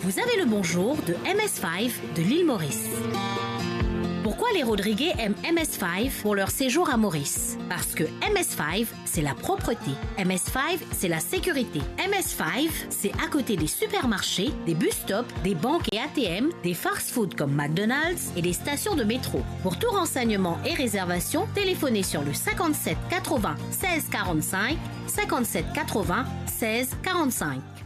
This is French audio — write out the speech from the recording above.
Vous avez le bonjour de MS5 de l'île Maurice. Pourquoi les Rodriguez aiment MS5 pour leur séjour à Maurice? Parce que MS5, c'est la propreté. MS5, c'est la sécurité. MS5, c'est à côté des supermarchés, des bus-stops, des banques et ATM, des fast-food comme McDonald's et des stations de métro. Pour tout renseignement et réservation, téléphonez sur le 57 80 16 45, 57 80 16 45.